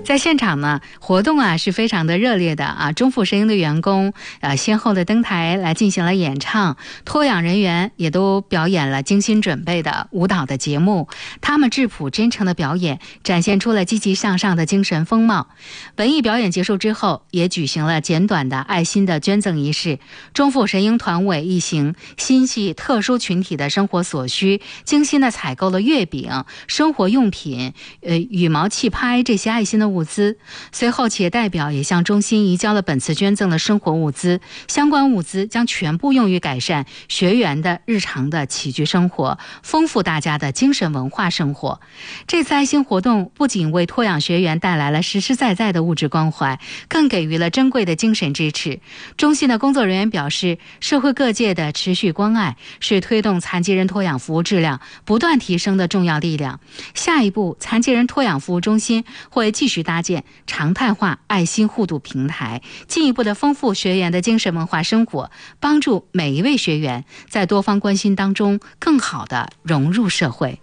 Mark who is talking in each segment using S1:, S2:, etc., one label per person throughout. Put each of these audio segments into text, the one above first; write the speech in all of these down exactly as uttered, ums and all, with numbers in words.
S1: 在现场呢，活动啊是非常的热烈的啊，中阜神鹰的员工呃先后的登台来进行了演唱，托养人员也都表演了精心准备的舞蹈的节目，他们质朴真诚的表演展现出了积极向上的精神风貌。文艺表演结束之后，也举行了简短的爱心的捐赠仪式。中阜神鹰团委一行心系特殊群体的生活所需，精心的采购了月饼、生活用品、呃羽毛气拍这些爱心的物资。随后企业代表也向中心移交了本次捐赠的生活物资，相关物资将全部用于改善学员的日常的起居生活，丰富大家的精神文化生活。这次爱心活动不仅为托养学员带来了实实在在的物质关怀，更给予了珍贵的精神支持。中心的工作人员表示，社会各界的持续关爱是推动残疾人托养服务质量不断提升的重要力量。下一步，残疾人托养服务中心会继续搭建常态化爱心互动平台，进一步的丰富学员的精神文化生活，帮助每一位学员在多方关心当中更好地融入社会。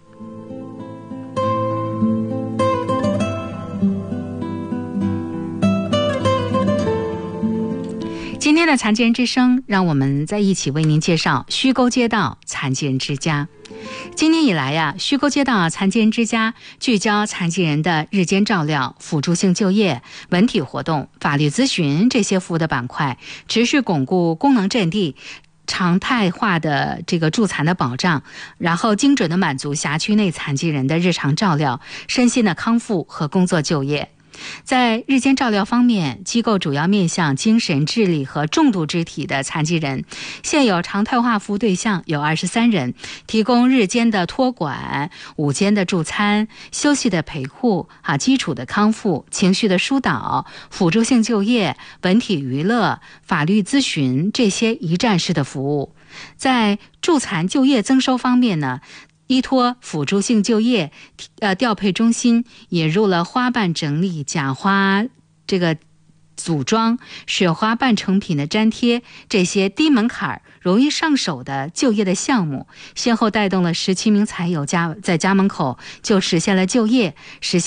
S1: 今天的残疾人之声，让我们再一起为您介绍虚沟街道残疾人之家。今年以来呀、啊，虚沟街道残疾人之家聚焦残疾人的日间照料、辅助性就业、文体活动、法律咨询这些服务的板块，持续巩固功能阵地，常态化的这个助残的保障，然后精准的满足辖区内残疾人的日常照料、身心的康复和工作就业。在日间照料方面，机构主要面向精神、智力和重度肢体的残疾人，现有常态化服务对象有二十三人，提供日间的托管、午间的助餐、休息的陪护、啊基础的康复、情绪的疏导、辅助性就业、文体娱乐、法律咨询这些一站式的服务。在助残就业增收方面呢，依托辅助性就业呃调配中心引入了花瓣整理、假花这个组装、雪花半成品的粘贴这些低门槛容易上手的就业的项目，先后带动了十七名才友家在家门口就实现了就业，实现